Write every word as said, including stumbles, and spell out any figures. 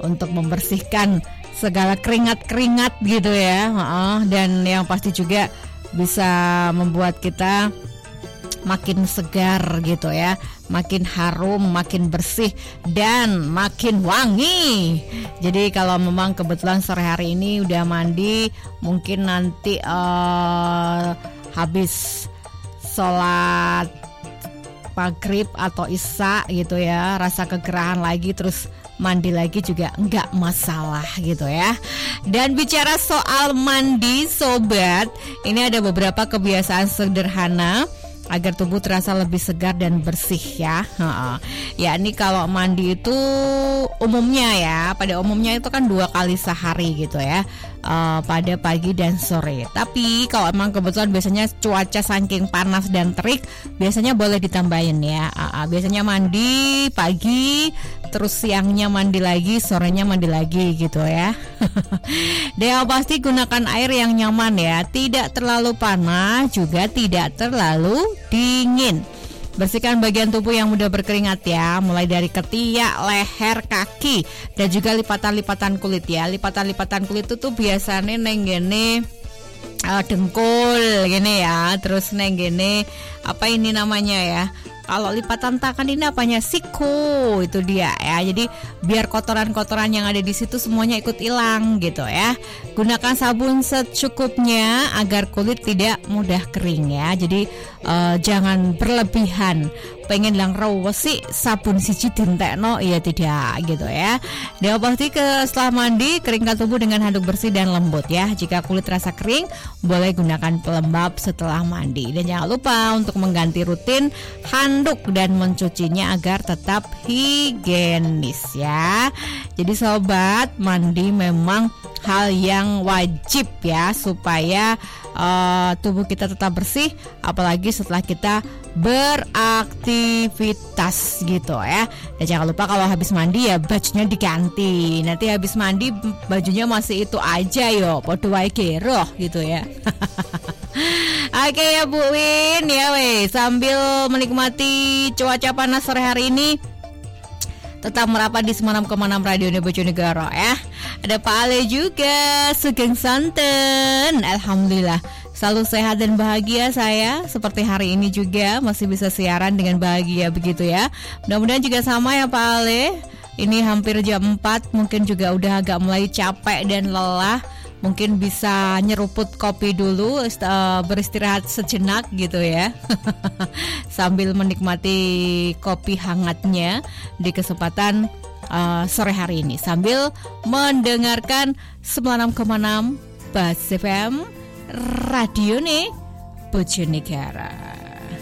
untuk membersihkan segala keringat-keringat gitu ya. Uh, dan yang pasti juga bisa membuat kita makin segar gitu ya, makin harum, makin bersih dan makin wangi. Jadi kalau memang kebetulan sore hari ini udah mandi, mungkin nanti uh, habis sholat maghrib atau isya gitu ya, rasa kegerahan lagi terus mandi lagi juga enggak masalah gitu ya. Dan bicara soal mandi sobat, ini ada beberapa kebiasaan sederhana agar tubuh terasa lebih segar dan bersih ya. Ya ini kalau mandi itu umumnya ya, pada umumnya itu kan dua kali sehari gitu ya, uh, pada pagi dan sore. Tapi kalau emang kebetulan biasanya cuaca saking panas dan terik, biasanya boleh ditambahin ya. uh, uh, Biasanya mandi pagi, terus siangnya mandi lagi, sorenya mandi lagi gitu ya. Dan yang pasti gunakan air yang nyaman ya, tidak terlalu panas juga tidak terlalu dingin. Bersihkan bagian tubuh yang mudah berkeringat ya, mulai dari ketiak, leher, kaki, dan juga lipatan-lipatan kulit ya. Lipatan-lipatan kulit itu tuh biasanya neng gini uh, dengkul gini ya, terus neng gini apa ini namanya ya, kalau lipatan tangan ini apanya, siku, itu dia ya. Jadi biar kotoran-kotoran yang ada di situ semuanya ikut hilang gitu ya. Gunakan sabun secukupnya agar kulit tidak mudah kering ya. Jadi uh, jangan berlebihan. Pengen lang rawes sih sabun siji dintekno, iya tidak gitu ya. Dan pasti ke setelah mandi keringkan tubuh dengan handuk bersih dan lembut ya. Jika kulit terasa kering, boleh gunakan pelembab setelah mandi. Dan jangan lupa untuk mengganti rutin handuk dan mencucinya agar tetap higienis ya. Jadi sobat, mandi memang hal yang wajib ya, supaya uh, tubuh kita tetap bersih, apalagi setelah kita beraktivitas gitu ya. Dan jangan lupa kalau habis mandi ya bajunya diganti. Nanti habis mandi bajunya masih itu aja yo, podo wae geroh gitu ya. Oke ya Bu Win ya weh, sambil menikmati cuaca panas sore hari ini, tetap merapat di sembilan puluh enam koma enam Radio Bojonegoro ya. Ada Pak Ale juga, Sugeng Santen. Alhamdulillah selalu sehat dan bahagia saya. Seperti hari ini juga masih bisa siaran dengan bahagia begitu ya. Mudah-mudahan juga sama ya Pak Ale. Ini hampir jam empat, mungkin juga udah agak mulai capek dan lelah. Mungkin bisa nyeruput kopi dulu, uh, beristirahat sejenak gitu ya. Sambil menikmati kopi hangatnya di kesempatan uh, sore hari ini, sambil mendengarkan sembilan puluh enam koma enam Bas F M Radio nih Bojonegoro.